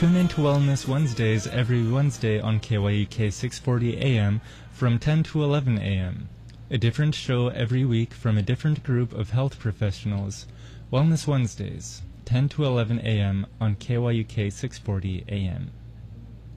Tune in to Wellness Wednesdays every Wednesday on KYUK 640 AM from 10 to 11 AM. A different show every week from a different group of health professionals. Wellness Wednesdays, 10 to 11 AM on KYUK 640 AM.